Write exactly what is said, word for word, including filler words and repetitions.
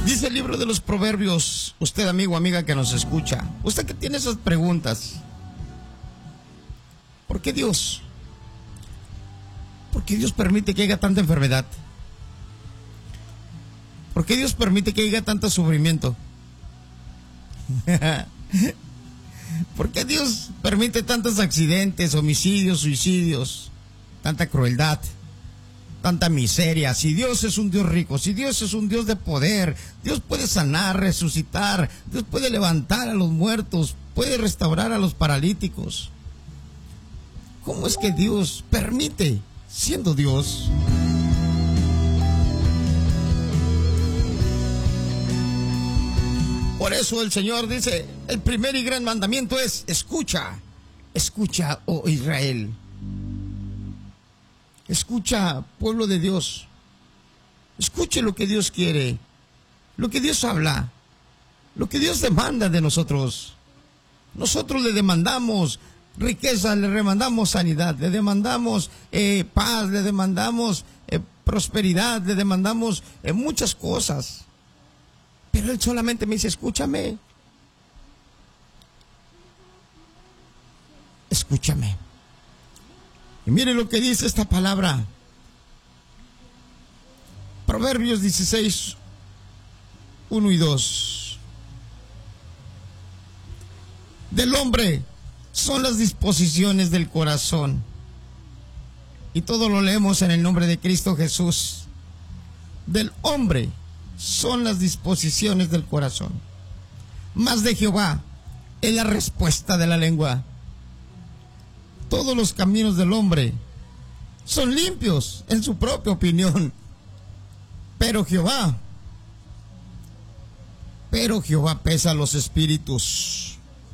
Dice el libro de los Proverbios, usted amigo, amiga que nos escucha, usted que tiene esas preguntas, ¿por qué Dios? ¿Por qué Dios permite que haya tanta enfermedad? ¿Por qué Dios permite que haya tanto sufrimiento? ¿Por qué Dios permite tantos accidentes, homicidios, suicidios, tanta crueldad, tanta miseria? Si Dios es un Dios rico, si Dios es un Dios de poder, Dios puede sanar, resucitar, Dios puede levantar a los muertos, puede restaurar a los paralíticos. ¿Cómo es que Dios permite, siendo Dios? Por eso el Señor dice, el primer y gran mandamiento es, escucha, escucha, oh Israel. Escucha, pueblo de Dios. Escuche lo que Dios quiere, lo que Dios habla, lo que Dios demanda de nosotros. Nosotros le demandamos riqueza, le demandamos sanidad, le demandamos eh, paz, le demandamos eh, prosperidad, le demandamos eh, muchas cosas. Pero Él solamente me dice, escúchame. Escúchame. Y mire lo que dice esta palabra. Proverbios dieciséis, uno y dos. Del hombre son las disposiciones del corazón. Y todo lo leemos en el nombre de Cristo Jesús. Del hombre son las disposiciones del corazón, mas de Jehová es la respuesta de la lengua. Todos los caminos del hombre son limpios en su propia opinión, pero Jehová, pero Jehová pesa los espíritus.